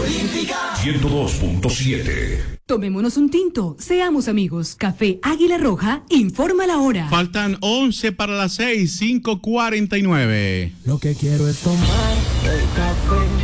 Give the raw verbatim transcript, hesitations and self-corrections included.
Olímpica ciento dos punto siete. Tomémonos un tinto, seamos amigos. Café Águila Roja, informa la hora. Faltan once para las seis, cinco cuarenta y nueve. Lo que quiero es tomar el café